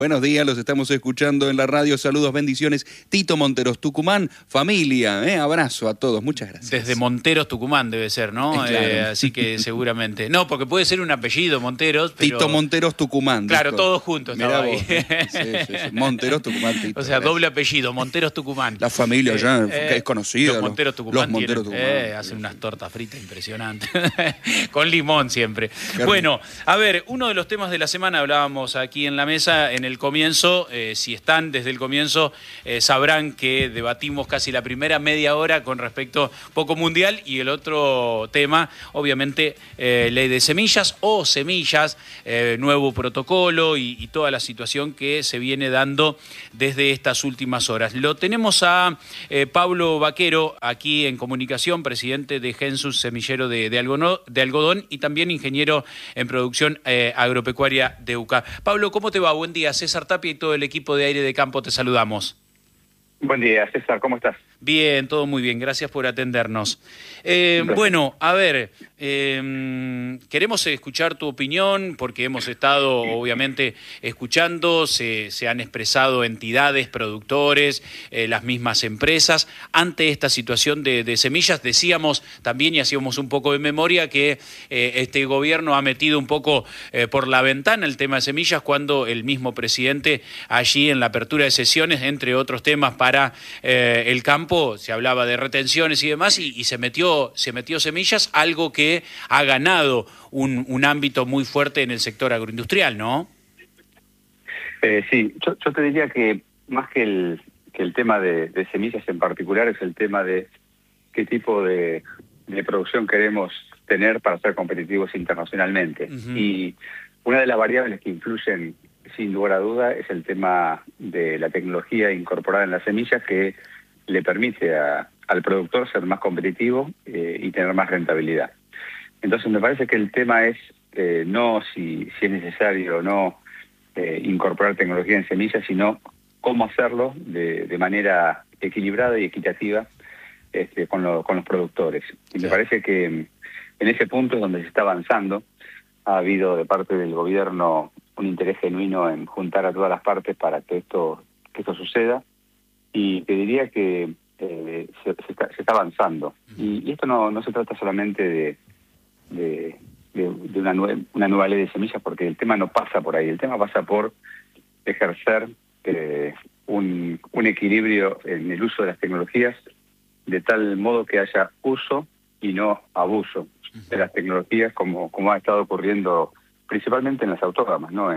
Buenos días, los estamos escuchando en la radio. Saludos, bendiciones. Tito Monteros, Tucumán, familia, abrazo a todos. Muchas gracias. Desde Monteros, Tucumán debe ser, ¿no? Claro. Así que seguramente. No, porque puede ser un apellido, Monteros, pero... Tito Monteros, Tucumán. Claro, dijo. todos juntos estaba ahí. Sí. Monteros, Tucumán, Tito. O sea, doble apellido, Monteros, Tucumán. La familia ya es conocida. Los Monteros, Tucumán. Los Monteros, Tucumán. Hacen unas tortas fritas impresionantes. Con limón siempre. Bueno, a ver, uno de los temas de la semana hablábamos aquí en la mesa, en el comienzo, si están desde el comienzo, sabrán que debatimos casi la primera media hora con respecto poco mundial y el otro tema, obviamente, ley de semillas o semillas, nuevo protocolo y toda la situación que se viene dando desde estas últimas horas. Lo tenemos a Pablo Vaquero aquí en comunicación, presidente de Gensus Semillero de Algodón y también ingeniero en producción agropecuaria de UCA. Pablo, ¿cómo te va? Buen día. César Tapia y todo el equipo de Aire de Campo te saludamos. Buen día, César, ¿cómo estás? Bien, todo muy bien, gracias por atendernos. Bueno, a ver, queremos escuchar tu opinión porque hemos estado obviamente escuchando, se han expresado entidades, productores, las mismas empresas. Ante esta situación de semillas, decíamos también y hacíamos un poco de memoria que este gobierno ha metido un poco por la ventana el tema de semillas cuando el mismo presidente allí en la apertura de sesiones, entre otros temas para el campo, se hablaba de retenciones y demás y se metió semillas, algo que ha ganado un ámbito muy fuerte en el sector agroindustrial, ¿no? Sí, yo te diría que más que el tema de semillas en particular es el tema de qué tipo de producción queremos tener para ser competitivos internacionalmente. Uh-huh. Y una de las variables que influyen sin lugar a duda es el tema de la tecnología incorporada en las semillas que le permite al productor ser más competitivo y tener más rentabilidad. Entonces me parece que el tema es no si es necesario o no incorporar tecnología en semillas, sino cómo hacerlo de manera equilibrada y equitativa con los productores. Y me parece que en ese punto es donde se está avanzando. Ha habido de parte del gobierno un interés genuino en juntar a todas las partes para que esto suceda. Y te diría que se está avanzando. Y esto no se trata solamente de una nueva ley de semillas, porque el tema no pasa por ahí. El tema pasa por ejercer un equilibrio en el uso de las tecnologías de tal modo que haya uso y no abuso de las tecnologías, como ha estado ocurriendo principalmente en las autógamas, ¿no?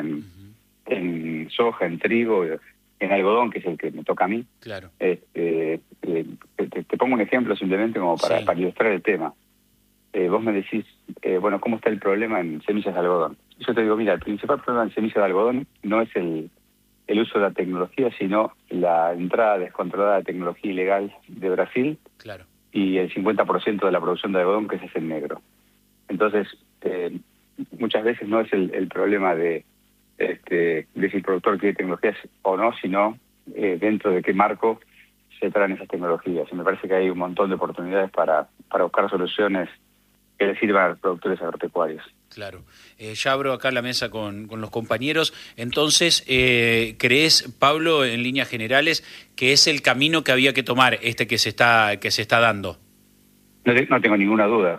En soja, en trigo, en algodón, que es el que me toca a mí. Claro. Te pongo un ejemplo simplemente como para ilustrar el tema. Vos me decís, bueno, ¿cómo está el problema en semillas de algodón? Yo te digo, mira, el principal problema en semillas de algodón no es el uso de la tecnología, sino la entrada descontrolada de tecnología ilegal de Brasil. Claro. Y el 50% de la producción de algodón que se hace en negro. Entonces, muchas veces no es el problema de si el productor quiere tecnologías o no, sino dentro de qué marco se traen esas tecnologías. Y me parece que hay un montón de oportunidades para buscar soluciones que le sirvan a los productores agropecuarios. Claro. Ya abro acá la mesa con los compañeros. Entonces, ¿crees, Pablo, en líneas generales, que es el camino que había que tomar que se está dando? No tengo ninguna duda.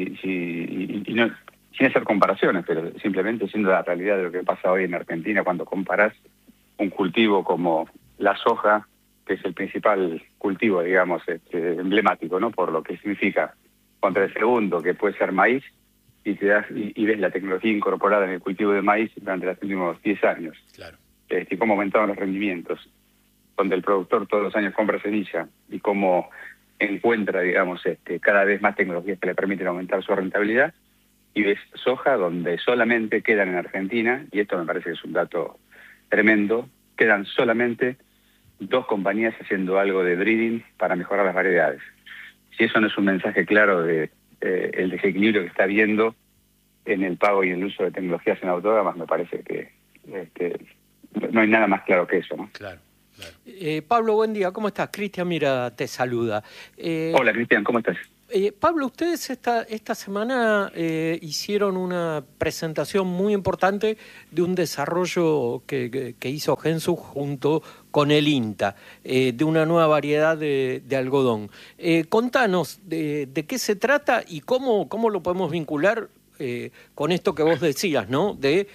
Sin hacer comparaciones, pero simplemente siendo la realidad de lo que pasa hoy en Argentina cuando comparás un cultivo como la soja, que es el principal cultivo, digamos, emblemático, ¿no? Por lo que significa, contra el segundo, que puede ser maíz, y ves la tecnología incorporada en el cultivo de maíz durante los últimos 10 años. Claro. Y cómo aumentaron los rendimientos, donde el productor todos los años compra semilla y cómo encuentra, digamos, cada vez más tecnologías que le permiten aumentar su rentabilidad. Y ves soja donde solamente quedan en Argentina, y esto me parece que es un dato tremendo, quedan solamente 2 compañías haciendo algo de breeding para mejorar las variedades. Si eso no es un mensaje claro de el desequilibrio que está habiendo en el pago y en el uso de tecnologías en autógamas, me parece que no hay nada más claro que eso, ¿no? Claro. Claro. Pablo, buen día, ¿cómo estás? Cristian Mira te saluda. Hola, Cristian, ¿cómo estás? Pablo, ustedes esta semana hicieron una presentación muy importante de un desarrollo que hizo Gensus junto con el INTA, de una nueva variedad de algodón. Contanos de qué se trata y cómo lo podemos vincular con esto que vos decías, ¿no?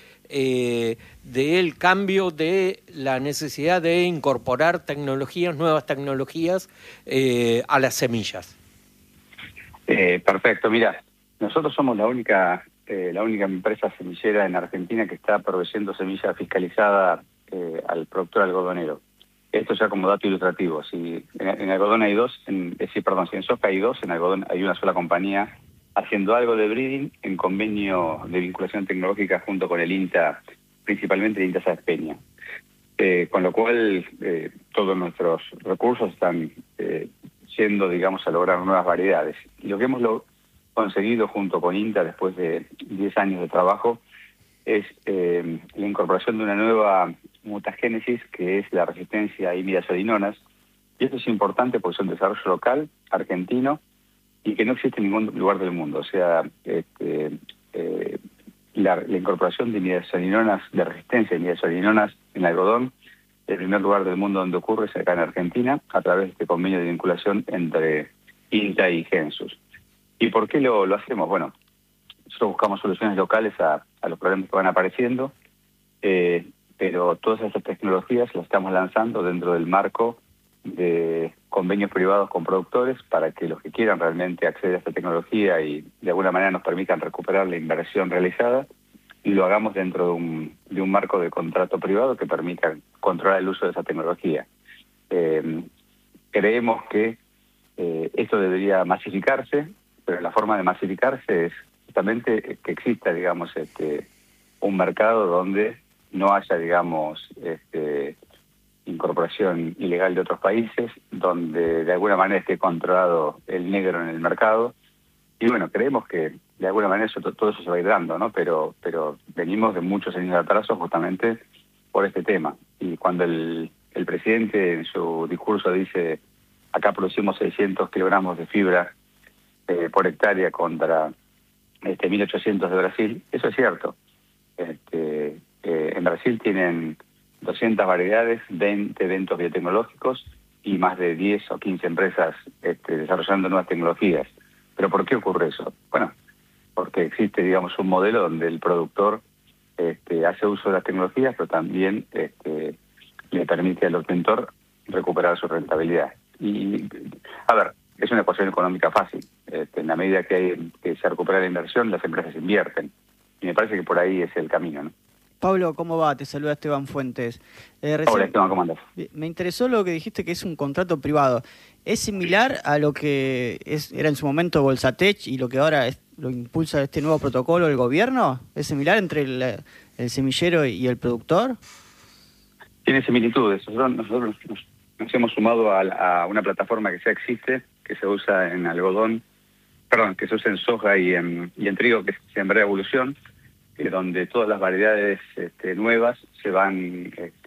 Del cambio, de la necesidad de incorporar nuevas tecnologías a las semillas. Perfecto, mira, nosotros somos la única empresa semillera en Argentina que está proveyendo semilla fiscalizada al productor algodonero. Esto ya como dato ilustrativo. Si en algodón hay si en soja hay dos, en algodón hay una sola compañía haciendo algo de breeding en convenio de vinculación tecnológica junto con el INTA, principalmente el INTA Sáenz Peña. Con lo cual, todos nuestros recursos están yendo, digamos, a lograr nuevas variedades. Y lo que hemos conseguido junto con INTA después de 10 años de trabajo es la incorporación de una nueva mutagénesis que es la resistencia a imidazoïnonas. Y esto es importante porque es un desarrollo local, argentino, y que no existe en ningún lugar del mundo. O sea, la incorporación de imidazoïnonas, de resistencia a imidazoïnonas en algodón, el primer lugar del mundo donde ocurre es acá en Argentina, a través de este convenio de vinculación entre INTA y Gensus. ¿Y por qué lo hacemos? Bueno, nosotros buscamos soluciones locales a los problemas que van apareciendo, pero todas estas tecnologías las estamos lanzando dentro del marco de convenios privados con productores para que los que quieran realmente acceder a esta tecnología y de alguna manera nos permitan recuperar la inversión realizada, y lo hagamos dentro de un marco de contrato privado que permita controlar el uso de esa tecnología. Creemos que esto debería masificarse, pero la forma de masificarse es justamente que exista, digamos, un mercado donde no haya, digamos, incorporación ilegal de otros países, donde de alguna manera esté controlado el negro en el mercado. Y bueno, creemos que de alguna manera todo eso se va a ir dando, ¿no? Pero venimos de muchos años de atraso justamente por este tema. Y cuando el presidente en su discurso dice, acá producimos 600 kilogramos de fibra por hectárea contra 1.800 de Brasil, eso es cierto. En Brasil tienen 200 variedades, 20 eventos biotecnológicos y más de 10 o 15 empresas desarrollando nuevas tecnologías. ¿Pero por qué ocurre eso? Bueno, porque existe, digamos, un modelo donde el productor hace uso de las tecnologías, pero también le permite al obtentor recuperar su rentabilidad. Y, a ver, es una ecuación económica fácil. En la medida que se recupera la inversión, las empresas invierten. Y me parece que por ahí es el camino, ¿no? Pablo, ¿cómo va? Te saluda Esteban Fuentes. Hola, Esteban, ¿cómo andas? Me interesó lo que dijiste, que es un contrato privado. ¿Es similar a lo que era en su momento Bolsatech y lo que ahora lo impulsa este nuevo protocolo del gobierno? ¿Es similar entre el semillero y el productor? Tiene similitudes. Nosotros nos hemos sumado a una plataforma que ya existe, que se usa en algodón, que se usa en soja y en trigo, que es Sembrá Evolución, donde todas las variedades nuevas se van,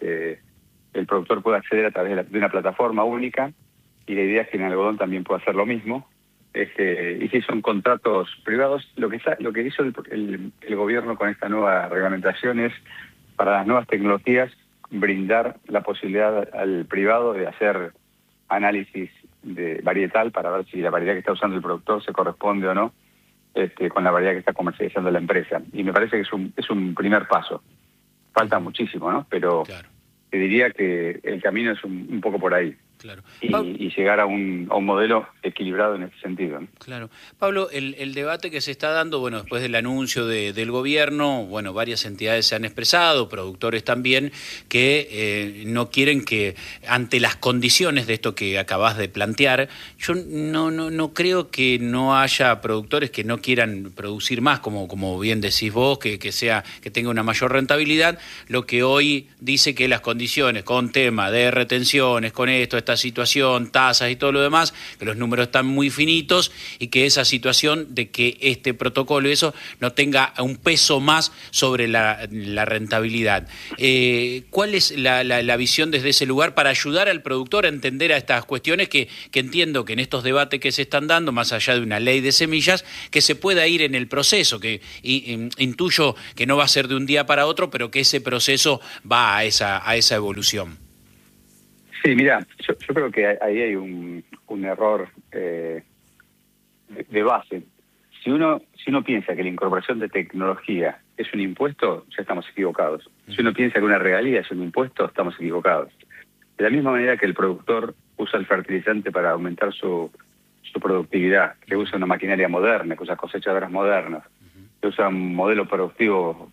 el productor puede acceder a través de una plataforma única, y la idea es que en algodón también pueda hacer lo mismo. Y si son contratos privados, lo que hizo el gobierno con esta nueva reglamentación es, para las nuevas tecnologías, brindar la posibilidad al privado de hacer análisis de varietal para ver si la variedad que está usando el productor se corresponde o no con la variedad que está comercializando la empresa. Y me parece que es un primer paso. Falta muchísimo, ¿no? Pero claro, te diría que el camino es un poco por ahí. Claro. Y llegar a un modelo equilibrado en ese sentido, ¿no? Claro. Pablo, el debate que se está dando, bueno, después del anuncio del gobierno, bueno, varias entidades se han expresado, productores también, que no quieren que, ante las condiciones de esto que acabas de plantear, yo no creo que no haya productores que no quieran producir más, como bien decís vos, que tenga una mayor rentabilidad. Lo que hoy dice que las condiciones con tema de retenciones, con esto, esta situación, tasas y todo lo demás, que los números están muy finitos y que esa situación de que este protocolo y eso no tenga un peso más sobre la rentabilidad. ¿Cuál es la visión desde ese lugar para ayudar al productor a entender a estas cuestiones que entiendo que en estos debates que se están dando, más allá de una ley de semillas, que se pueda ir en el proceso, que intuyo que no va a ser de un día para otro, pero que ese proceso va a esa evolución? Sí, mira, yo creo que ahí hay un error de base. Si uno piensa que la incorporación de tecnología es un impuesto, ya estamos equivocados. Si uno piensa que una regalía es un impuesto, estamos equivocados. De la misma manera que el productor usa el fertilizante para aumentar su productividad, que usa una maquinaria moderna, que usa cosechadoras modernas, que usa un modelo productivo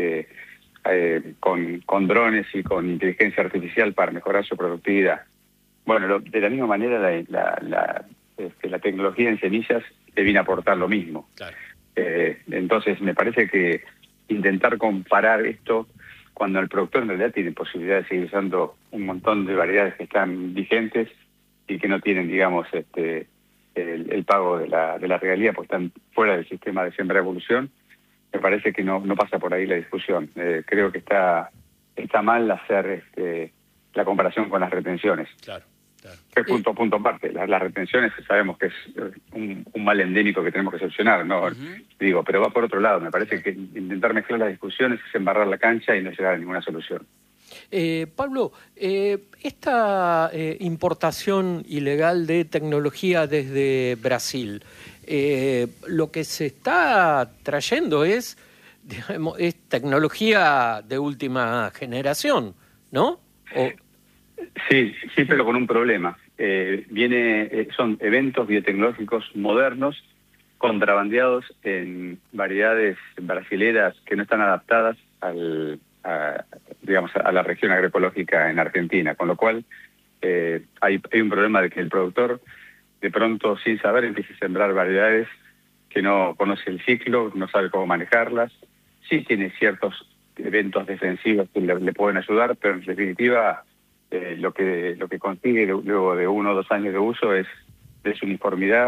con drones y con inteligencia artificial para mejorar su productividad. Bueno, de la misma manera la tecnología en semillas le viene a aportar lo mismo. Claro. Entonces me parece que intentar comparar esto cuando el productor en realidad tiene posibilidad de seguir usando un montón de variedades que están vigentes y que no tienen, digamos, el pago de la regalía porque están fuera del sistema de siembra de evolución, me parece que no pasa por ahí la discusión. Creo que está mal hacer la comparación con las retenciones. Claro. Es punto aparte. Las retenciones sabemos que es un mal endémico que tenemos que solucionar, ¿no? Digo, pero va por otro lado. Me parece que intentar mezclar las discusiones es embarrar la cancha y no llegar a ninguna solución. Pablo, esta importación ilegal de tecnología desde Brasil, lo que se está trayendo es tecnología de última generación, ¿no? Sí, pero con un problema. Son eventos biotecnológicos modernos, contrabandeados en variedades brasileras que no están adaptadas a la región agroecológica en Argentina, con lo cual hay un problema de que el productor de pronto sin saber empieza a sembrar variedades que no conoce el ciclo, no sabe cómo manejarlas, sí tiene ciertos eventos defensivos que le pueden ayudar, pero en definitiva lo que consigue luego de 1 o 2 años de uso es desuniformidad,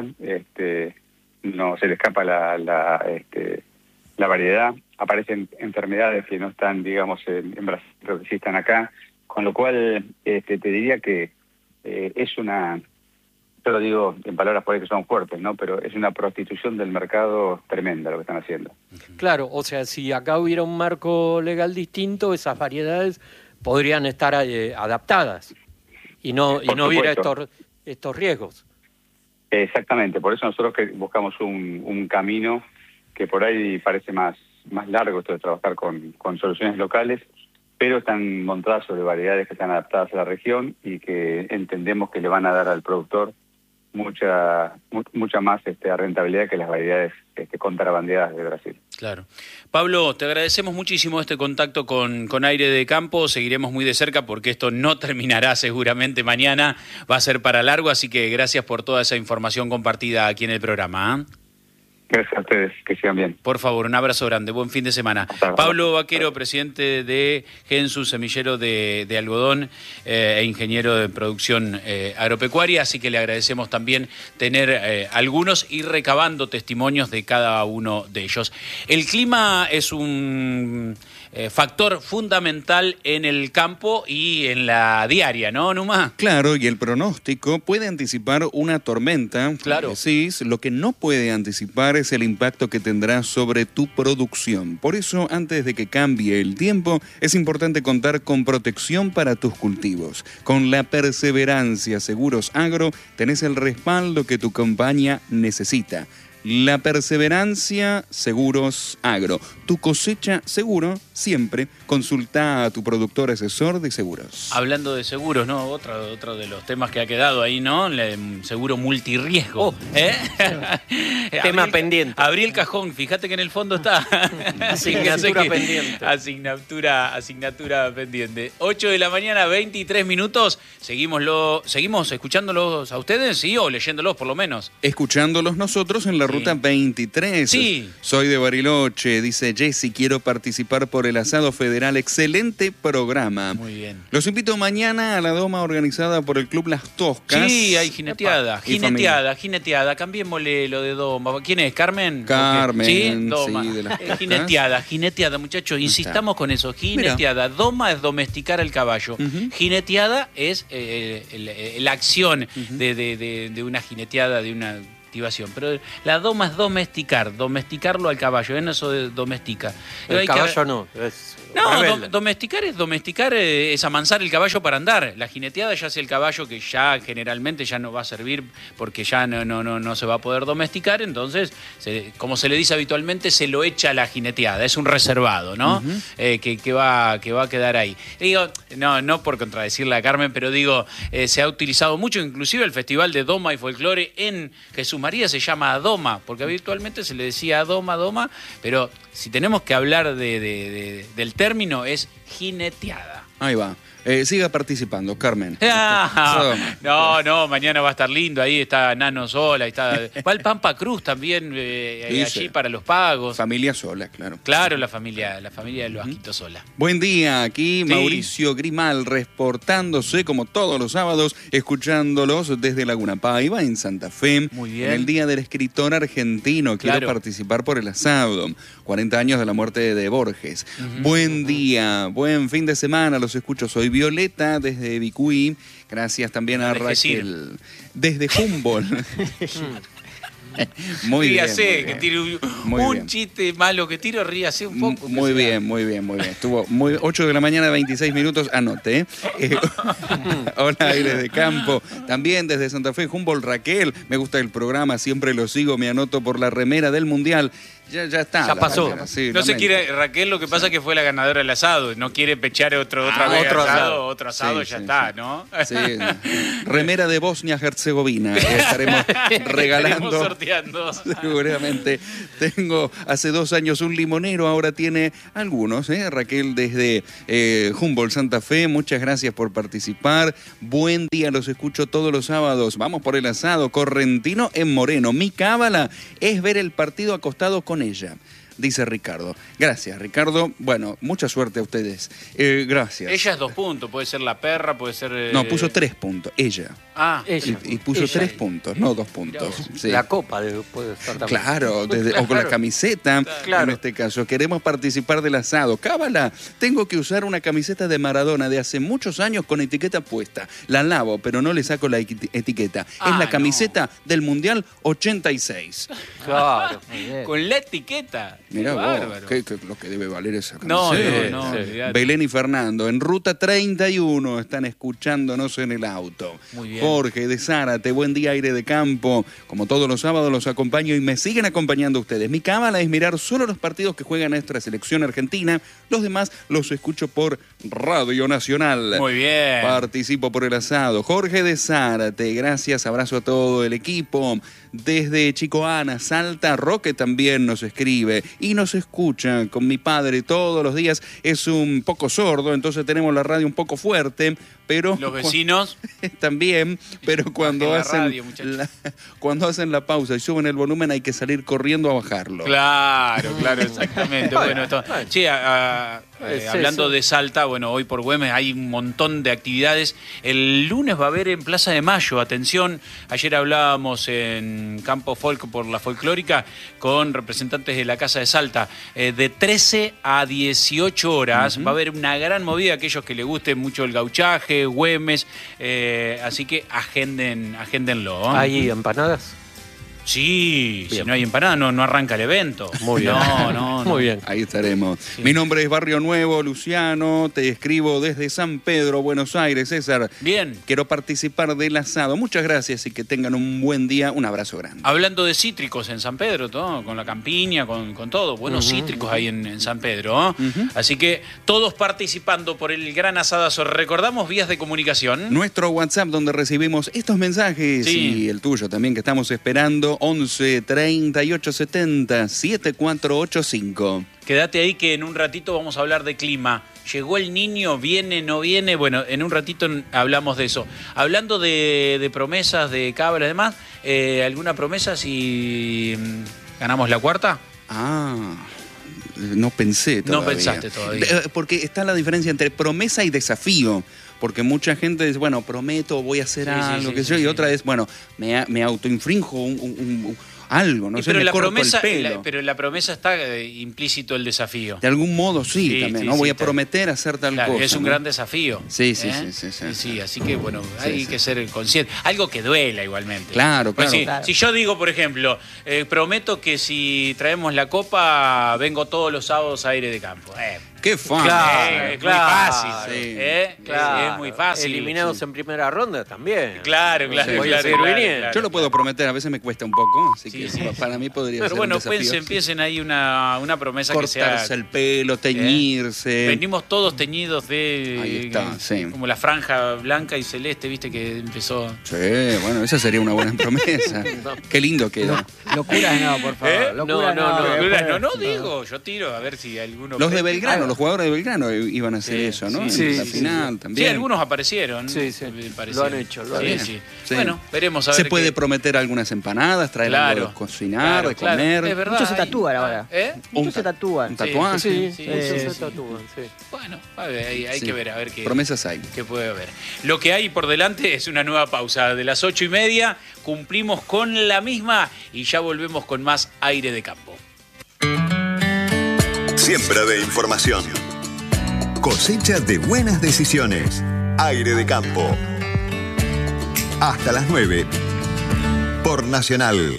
no se le escapa la variedad, aparecen enfermedades que no están, digamos, en Brasil, pero que sí están acá, con lo cual te diría que es una, yo lo digo en palabras por ahí que son fuertes, ¿no? Pero es una prostitución del mercado tremenda lo que están haciendo. Claro, o sea, si acá hubiera un marco legal distinto, esas variedades podrían estar adaptadas y no hubiera estos riesgos. Exactamente, por eso nosotros que buscamos un camino que por ahí parece más largo, esto de trabajar con soluciones locales, pero están montadas sobre variedades que están adaptadas a la región y que entendemos que le van a dar al productor mucha más rentabilidad que las variedades contrabandeadas de Brasil. Claro. Pablo, te agradecemos muchísimo este contacto con Aire de Campo, seguiremos muy de cerca porque esto no terminará seguramente mañana, va a ser para largo, así que gracias por toda esa información compartida aquí en el programa. Gracias a ustedes, que sigan bien. Por favor, un abrazo grande, buen fin de semana. Pablo Vaquero, presidente de Gensu, semillero de algodón e ingeniero de producción agropecuaria, así que le agradecemos también tener algunos y recabando testimonios de cada uno de ellos. El clima es un factor fundamental en el campo y en la diaria, ¿no, Numa? Claro, y el pronóstico puede anticipar una tormenta, claro. Decís, lo que no puede anticipar es el impacto que tendrá sobre tu producción. Por eso, antes de que cambie el tiempo, es importante contar con protección para tus cultivos. Con la Perseverancia Seguros Agro, tenés el respaldo que tu compañía necesita. La Perseverancia Seguros Agro. Tu cosecha seguro siempre. Consulta a tu productor asesor de seguros. Hablando de seguros, ¿no? Otro de los temas que ha quedado ahí, ¿no? Seguro multirriesgo. Tema pendiente. Abrí el cajón, fíjate que en el fondo está. Asignatura pendiente. Asignatura pendiente. 8 de la mañana, 23 minutos. ¿Seguimos escuchándolos a ustedes? ¿Sí? ¿O leyéndolos por lo menos? Escuchándolos nosotros en la ruta 23. Sí. Soy de Bariloche, dice Jessy, quiero participar por por el Asado Federal. Excelente programa. Muy bien. Los invito mañana a la doma organizada por el Club Las Toscas. Sí, hay jineteada. Jineteada. Cambiémosle lo de doma. ¿Quién es? ¿Carmen? Carmen, ¿Sí? Doma. sí, de Las Toscas. Jineteada, muchachos. Insistamos con eso. Jineteada. Doma es domesticar al caballo. Jineteada es la acción de una jineteada, de una activación. Pero la doma es domesticarlo al caballo. En eso de domestica. El caballo no, es No, rebelde. domesticar es amansar el caballo para andar. La jineteada ya es el caballo que ya generalmente ya no va a servir porque ya no se va a poder domesticar, entonces, como se le dice habitualmente, se lo echa a la jineteada, es un reservado, ¿no? Que va a quedar ahí. Digo, no por contradecirle a Carmen, pero digo, se ha utilizado mucho, inclusive el Festival de Doma y Folclore en Jesús María se llama Adoma, porque habitualmente se le decía Adoma, pero si tenemos que hablar del término es jineteada. Ahí va. Siga participando, Carmen. No, mañana va a estar lindo. Ahí está Nano Sola, va el Pampa Cruz también allí para los pagos. Familia Sola, claro. Claro, la familia de los Asquitos Sola. Buen día, aquí Sí. Mauricio Grimal reportándose como todos los sábados, escuchándolos desde Laguna Paiva en Santa Fe. Muy bien. En el Día del Escritor Argentino, quiero Claro. participar por el asado. 40 años de la muerte de Borges. Buen día, buen fin de semana, los escucho. Soy Violeta desde Vicuí. Gracias también a No dejes Raquel. Desde Humboldt. Muy bien. Ríase, muy que bien. tire Muy un bien. chiste malo que tiro, ríase un poco. Muy bien. Estuvo 8 de la mañana, 26 minutos, anote. Hola, Aires de Campo. También desde Santa Fe, Humboldt, Raquel. Me gusta el programa, siempre lo sigo, me anoto por la remera del Mundial. Ya está. Ya la pasó. remera, sí, No se lamento. quiere, Raquel, lo que pasa es que fue la ganadora del asado, no quiere pechar otra vez otro asado. otro asado, Sí, ya sí, está, sí. ¿no? Sí, remera de Bosnia-Herzegovina. Estaremos regalando. Estaremos sorteando. Seguramente. Tengo hace 2 años un limonero, ahora tiene algunos. Raquel desde Humboldt, Santa Fe, muchas gracias por participar. Buen día, los escucho todos los sábados. Vamos por el asado. Correntino en Moreno. Mi cábala es ver el partido acostado con ella, dice Ricardo. Gracias, Ricardo. Bueno, mucha suerte a ustedes. Gracias. Ella es 2 puntos, puede ser la perra, puede ser... No, puso 3 puntos. Ella. Ella. Y puso Ella. 3 puntos, no 2 puntos. Sí. La copa puede estar también. Claro, o con la camiseta, Claro. en este caso. Queremos participar del asado. Cábala, tengo que usar una camiseta de Maradona de hace muchos años con etiqueta puesta. La lavo, pero no le saco la etiqueta. Es la camiseta del Mundial 86. Claro, muy bien. Con la etiqueta. Mirá Qué vos, bárbaro. lo que debe valer esa No, camiseta. no, olvidate. Belén y Fernando, en ruta 31, están escuchándonos en el auto. Muy bien. Jorge de Zárate, buen día, Aire de Campo. Como todos los sábados los acompaño y me siguen acompañando ustedes. Mi cábala es mirar solo los partidos que juega nuestra selección argentina. Los demás los escucho por Radio Nacional. Muy bien. Participo por el asado. Jorge de Zárate, gracias, abrazo a todo el equipo. Desde Chicoana, Salta, Roque también nos escribe y nos escucha con mi padre todos los días. Es un poco sordo, entonces tenemos la radio un poco fuerte, pero... Los vecinos. También, pero cuando la hacen, radio, muchachos. cuando hacen la pausa y suben el volumen hay que salir corriendo a bajarlo. Claro, exactamente. Bueno, sí, hablando de Salta, bueno, hoy por Güemes hay un montón de actividades. El lunes va a haber en Plaza de Mayo, atención, ayer hablábamos en Campo Folk por la folclórica con representantes de la Casa de Salta, de 13 a 18 horas va a haber una gran movida, aquellos que les guste mucho el gauchaje, Güemes, así que agéndenlo. ¿Hay empanadas? Sí, Bien. si no hay empanada no arranca el evento. Muy bien. No. Muy bien. Ahí estaremos. Mi nombre es Barrio Nuevo, Luciano. Te escribo desde San Pedro, Buenos Aires, César. Bien. Quiero participar del asado. Muchas gracias y que tengan un buen día. Un abrazo grande. Hablando de cítricos en San Pedro, todo, con la campiña, con todo. Buenos cítricos ahí en San Pedro. Así que todos participando por el gran asadazo. Recordamos vías de comunicación. Nuestro WhatsApp donde recibimos estos mensajes Sí. y el tuyo también que estamos esperando. 11 38 70 7485. Quédate ahí que en un ratito vamos a hablar de clima. ¿Llegó el niño? ¿Viene? ¿No viene? Bueno, en un ratito hablamos de eso. Hablando de promesas, de cábalas y demás, ¿alguna promesa si ganamos la cuarta? no pensé todavía. No pensaste todavía. Porque está la diferencia entre promesa y desafío. Porque mucha gente dice, bueno, prometo, voy a hacer algo, y otra es, bueno, me autoinfrinjo algo, no sé, pero me la corto promesa, el pelo. pero en la promesa está implícito el desafío. De algún modo sí también, ¿no? Voy a prometer hacer tal cosa. Es un gran desafío. Sí, así que, bueno, hay que ser consciente. Algo que duela igualmente. Claro. Pues si yo digo, por ejemplo, prometo que si traemos la copa, vengo todos los sábados a Aire de Campo. Qué fácil. Claro, muy fácil. Sí. Claro. Es muy fácil. Eliminados en primera ronda también. Claro. Yo lo puedo prometer, a veces me cuesta un poco, así que para mí podría ser un desafío. Pero bueno, piensen ahí una promesa que sea... Cortarse el pelo, teñirse. Venimos todos teñidos de... Ahí está, como la franja blanca y celeste, viste, que empezó... Sí, bueno, esa sería una buena promesa. Qué lindo quedó. Locuras no, por favor. No digo, yo tiro a ver si alguno... Los de Belgrano, los jugadores de Belgrano iban a hacer eso, ¿no? En la final también. Sí, algunos aparecieron. Sí. Lo han hecho. Sí. Bueno, veremos a ver. Se puede prometer algunas empanadas, traer algo de cocinar, de comer. Es verdad. Muchos se tatúan ahora. Muchos se tatúan. Un tatuaje. Sí, muchos se tatúan, sí. Bueno, hay que ver, a ver qué... Promesas hay. ¿Qué puede haber? Lo que hay por delante es una nueva pausa. De las 8:30 cumplimos con la misma y ya volvemos con más Aire de Campo. Siembra de información. Cosecha de buenas decisiones. Aire de Campo. Hasta las 9. Por Nacional.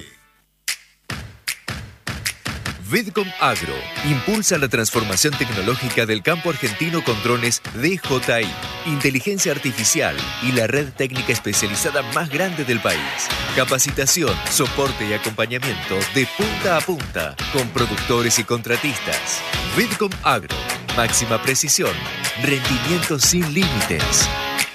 Vidcom Agro impulsa la transformación tecnológica del campo argentino con drones DJI, inteligencia artificial y la red técnica especializada más grande del país. Capacitación, soporte y acompañamiento de punta a punta con productores y contratistas. Vidcom Agro, máxima precisión, rendimiento sin límites.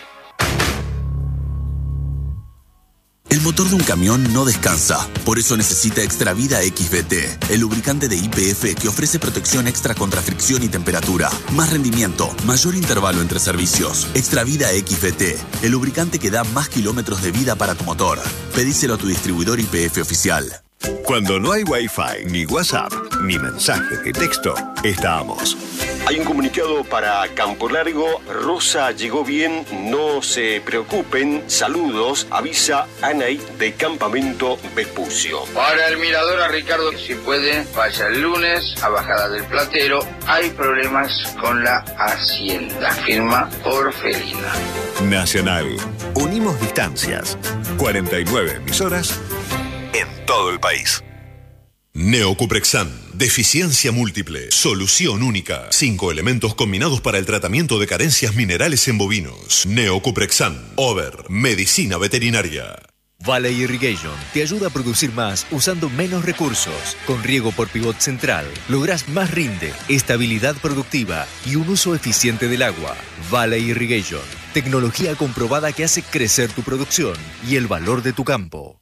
El motor de un camión no descansa, por eso necesita Extravida XVT, el lubricante de YPF que ofrece protección extra contra fricción y temperatura, más rendimiento, mayor intervalo entre servicios. Extravida XVT, el lubricante que da más kilómetros de vida para tu motor. Pedíselo a tu distribuidor YPF oficial. Cuando no hay Wi-Fi, ni WhatsApp, ni mensaje de texto, estamos. Hay un comunicado para Campo Largo. Rosa llegó bien, no se preocupen. Saludos, avisa Anaí de Campamento Vespucio. Para el mirador a Ricardo, si puede, vaya el lunes a Bajada del Platero. Hay problemas con la Hacienda. Firma Orfelina. Nacional. Unimos distancias. 49 emisoras en todo el país. Neocuprexan, deficiencia múltiple, solución única. 5 elementos combinados para el tratamiento de carencias minerales en bovinos. Neocuprexan, Over, medicina veterinaria. Valley Irrigation te ayuda a producir más usando menos recursos. Con riego por pivot central, lográs más rinde, estabilidad productiva y un uso eficiente del agua. Valley Irrigation, tecnología comprobada que hace crecer tu producción y el valor de tu campo.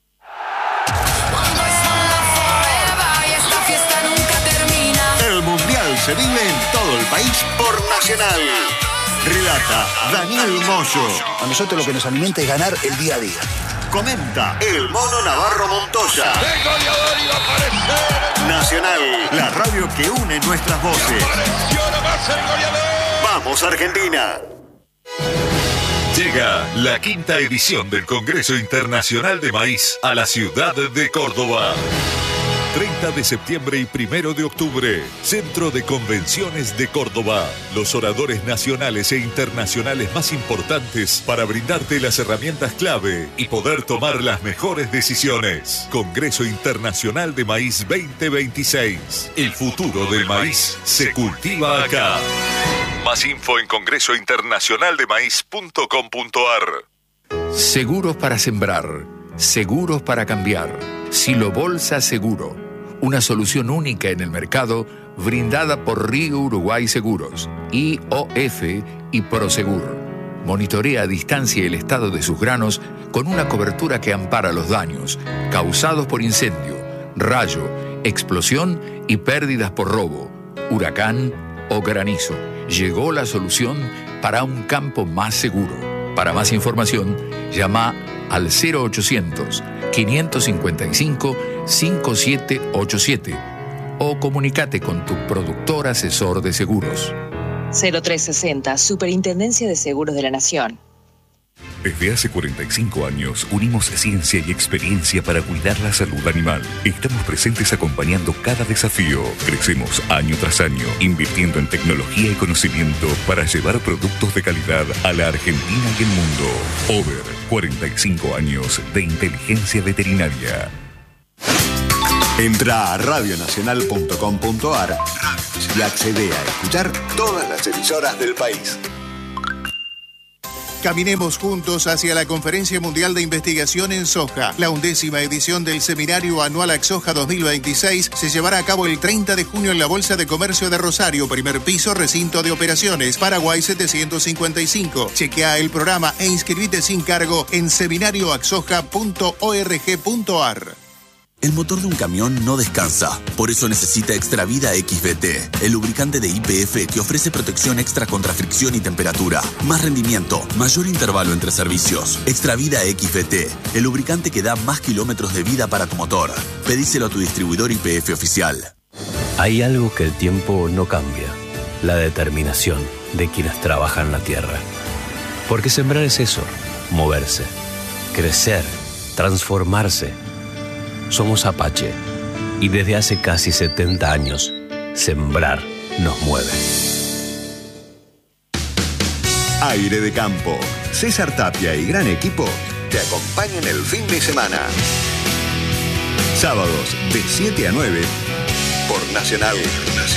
El Mundial se vive en todo el país por Nacional. Relata Daniel Moyo. A nosotros lo que nos alimenta es ganar el día a día. Comenta el Mono Navarro Montoya. El goleador iba a aparecer. Nacional, la radio que une nuestras voces. Apareció nomás el goleador. ¡Vamos, Argentina! Llega la 5ª edición del Congreso Internacional de Maíz a la ciudad de Córdoba. 30 de septiembre y 1 de octubre, Centro de Convenciones de Córdoba. Los oradores nacionales e internacionales más importantes para brindarte las herramientas clave y poder tomar las mejores decisiones. Congreso Internacional de Maíz 2026. El futuro del maíz se cultiva acá. Más info en congresointernacionaldemaíz.com.ar. Seguros para sembrar, seguros para cambiar. Silo Bolsa Seguro, una solución única en el mercado brindada por Río Uruguay Seguros, IOF y Prosegur. Monitorea a distancia el estado de sus granos con una cobertura que ampara los daños causados por incendio, rayo, explosión y pérdidas por robo, huracán o granizo. Llegó la solución para un campo más seguro. Para más información, llama al 0800-555-5787 o o comunicate con tu productor asesor de seguros. 0360, Superintendencia de Seguros de la Nación. Desde hace 45 años unimos ciencia y experiencia para cuidar la salud animal. Estamos presentes acompañando cada desafío. Crecemos año tras año, invirtiendo en tecnología y conocimiento para llevar productos de calidad a la Argentina y el mundo. Over 45 años de inteligencia veterinaria. Entra a radionacional.com.ar y accede a escuchar todas las emisoras del país. Caminemos juntos hacia la Conferencia Mundial de Investigación en Soja. La 11ª edición del Seminario Anual AXOJA 2026 se llevará a cabo el 30 de junio en la Bolsa de Comercio de Rosario, primer piso, recinto de operaciones, Paraguay 755. Chequea el programa e inscribite sin cargo en seminarioaxoja.org.ar. El motor de un camión no descansa, por eso necesita Extravida XVT, el lubricante de YPF que ofrece protección extra contra fricción y temperatura, más rendimiento, mayor intervalo entre servicios. Extravida XVT, el lubricante que da más kilómetros de vida para tu motor. Pedíselo a tu distribuidor YPF oficial. Hay algo que el tiempo no cambia, la determinación de quienes trabajan la tierra. Porque sembrar es eso, moverse, crecer, transformarse. Somos Apache y desde hace casi 70 años, sembrar nos mueve. Aire de Campo. César Tapia y gran equipo te acompañan el fin de semana. Sábados de 7 a 9 por Nacional.